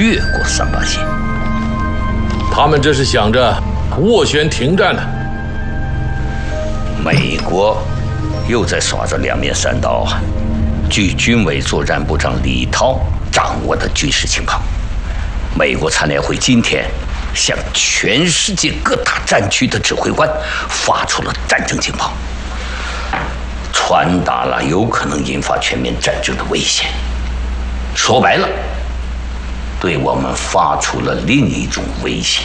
越过38线。 他们这是想着斡旋停战呢。 美国又在耍着两面三刀啊！据军委作战部长李涛掌握的军事情报，美国参联会今天向全世界各大战区的指挥官发出了战争警报，传达了有可能引发全面战争的危险。说白了，对我们发出了另一种威胁。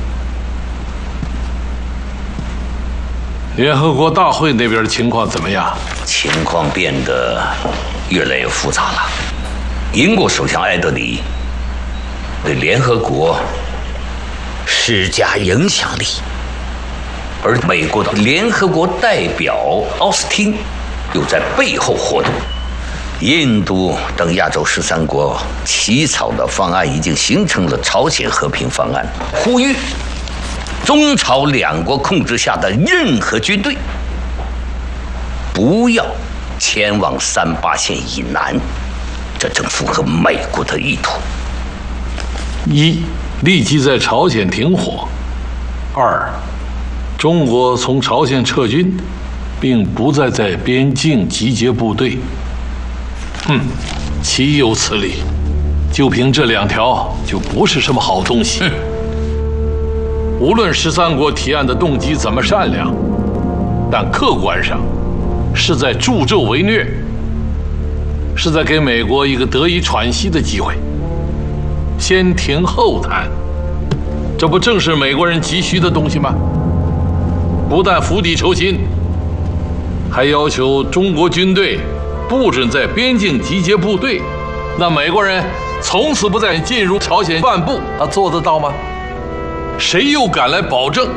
联合国大会那边的情况怎么样？ 情况变得越来越复杂了。英国首相艾德里对联合国施加影响力，而美国的联合国代表奥斯汀又在背后活动。印度等亚洲13国起草的方案已经形成了朝鲜和平方案，呼吁中朝两国控制下的任何军队不要前往38线以南，这正符合美国的意图。 一，立即在朝鲜停火；二，中国从朝鲜撤军，并不再在边境集结部队。岂有此理！就凭这2条，就不是什么好东西。无论13国提案的动机怎么善良，但客观上是在助纣为虐，是在给美国一个得以喘息的机会。先停后谈，这不正是美国人急需的东西吗？不但釜底抽薪，还要求中国军队不准在边境集结部队，那美国人从此不再进入朝鲜半步，他做得到吗？谁又敢来保证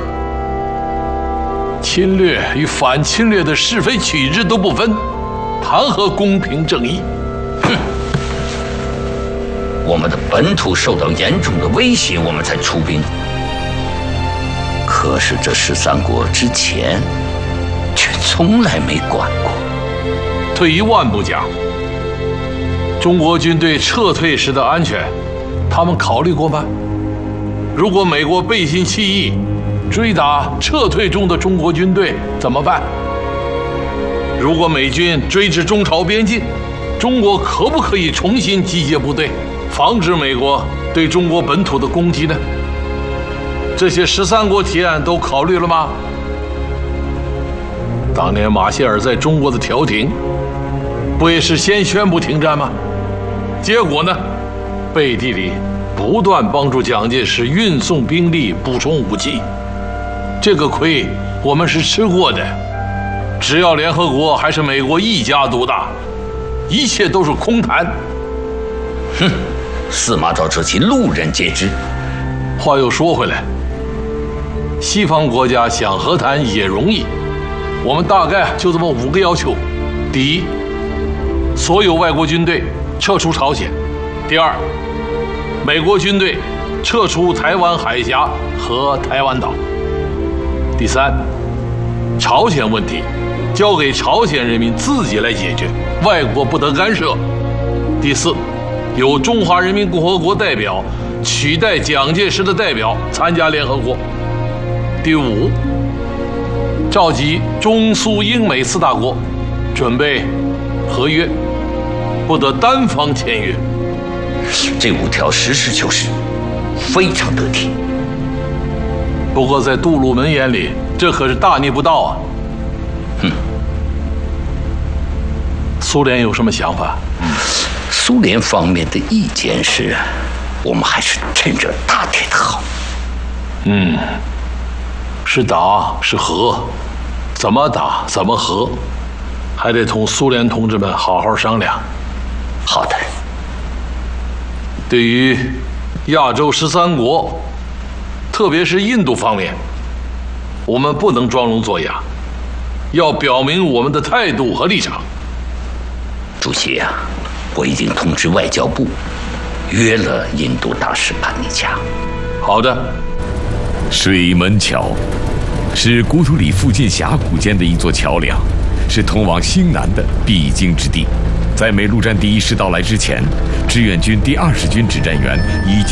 侵略与反侵略的是非曲直都不分，谈何公平正义？ 我们的本土受到严重的威胁，我们才出兵。可是这13国之前却从来没管过。 退一万步讲，中国军队撤退时的安全，他们考虑过吗？如果美国背信弃义，追打撤退中的中国军队怎么办？如果美军追至中朝边境，中国可不可以重新集结部队，防止美国对中国本土的攻击呢？这些13国提案都考虑了吗？当年马歇尔在中国的调停，不也是先宣布停战吗？结果呢，背地里不断帮助蒋介石运送兵力、补充武器，这个亏我们是吃过的。只要联合国还是美国一家独大，一切都是空谈。 司马昭之气，路人皆知。 话又说回来，西方国家想和谈也容易，我们大概就这么5个要求：第一，所有外国军队撤出朝鲜；第二，美国军队撤出台湾海峡和台湾岛；第三，朝鲜问题交给朝鲜人民自己来解决，外国不得干涉；第四，由中华人民共和国代表取代蒋介石的代表参加联合国；第五，召集中苏英美4大国准备合约，不得单方签约。 这5条实事求是，非常得体。 不过在杜鲁门眼里，这可是大逆不道啊！苏联有什么想法？ 苏联方面的意见是，我们还是趁热打铁的好。 是打是和，怎么打怎么和，还得同苏联同志们好好商量。 好的。 对于亚洲13国，特别是印度方面，我们不能装聋作哑，要表明我们的态度和立场。 主席啊，我已经通知外交部，约了印度大使潘尼加。 好的。 水门桥是古土里附近峡谷间的一座桥梁，是通往兴南的必经之地。在美陆战第1师到来之前，志愿军第20军指战员已经